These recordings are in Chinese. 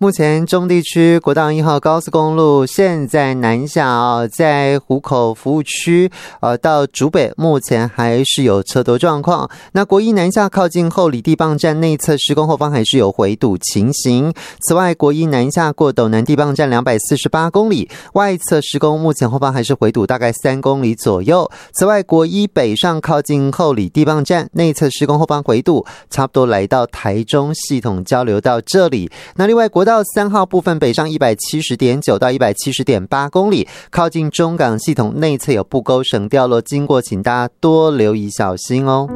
目前中地区国道1号高速公路现在南下在湖口服务区到竹北目前还是有车多状况。那国一南下靠近后里地磅站内侧施工后方还是有回堵情形。此外，国一南下过斗南地磅站248公里，外侧施工目前后方还是回堵大概3公里左右。此外，国一北上靠近后里地磅站内侧施工后方回堵差不多来到台中系统交流道这里。那另外国道3号部分北上 170.9 到 170.8 公里，靠近中港系统内侧有布沟绳掉落，经过请大家多留意小心哦。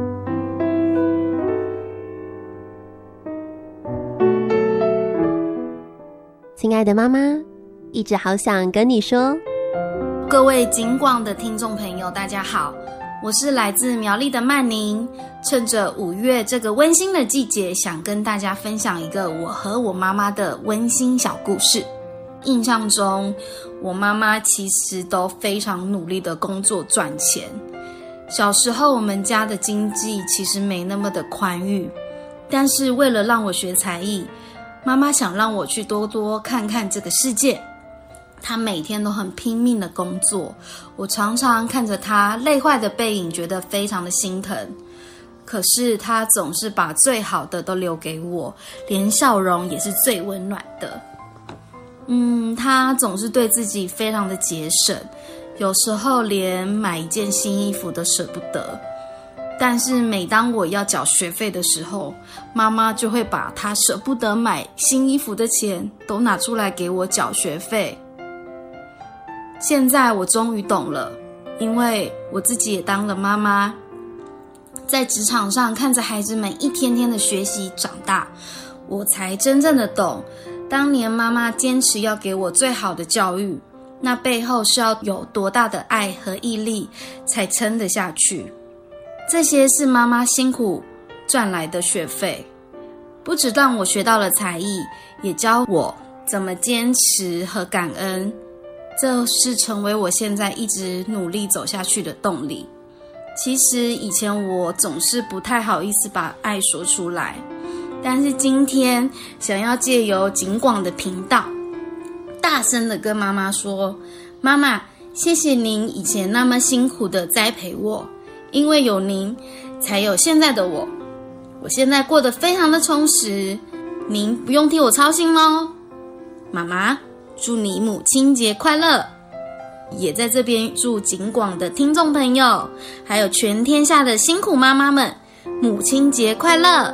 亲爱的妈妈，一直好想跟你说， 各位警广的听众朋友大家好，我是来自苗栗的曼宁。趁着5月这个温馨的季节，想跟大家分享一个我和我妈妈的温馨小故事。印象中，我妈妈其实都非常努力的工作赚钱。小时候我们家的经济其实没那么的宽裕，但是为了让我学才艺，妈妈想让我去多多看看这个世界。她每天都很拼命的工作，我常常看着她累坏的背影，觉得非常的心疼。可是她总是把最好的都留给我，连笑容也是最温暖的。她总是对自己非常的节省，有时候连买一件新衣服都舍不得。但是每当我要缴学费的时候，妈妈就会把她舍不得买新衣服的钱都拿出来给我缴学费。现在我终于懂了，因为我自己也当了妈妈，在职场上看着孩子们一天天的学习长大，我才真正的懂，当年妈妈坚持要给我最好的教育，那背后是要有多大的爱和毅力才撑得下去。这些是妈妈辛苦赚来的学费，不只让我学到了才艺，也教我怎么坚持和感恩，这是成为我现在一直努力走下去的动力。其实以前我总是不太好意思把爱说出来，但是今天想要借由警广的频道，大声的跟妈妈说，妈妈，谢谢您以前那么辛苦的栽培我，因为有您才有现在的我，我现在过得非常的充实，您不用替我操心咯。妈妈，祝你母亲节快乐！也在这边祝警广的听众朋友，还有全天下的辛苦妈妈们，母亲节快乐！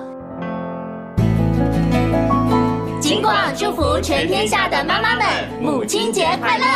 警广祝福全天下的妈妈们，母亲节快乐！